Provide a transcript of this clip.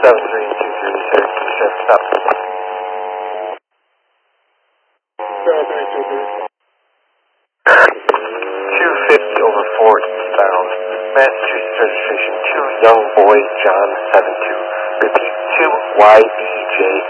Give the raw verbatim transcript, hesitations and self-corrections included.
seven three two three, Syracuse Jeff, stop. two fifty over four eastbound, Massachusetts registration two Young Boy John seven two. Repeat two Y B J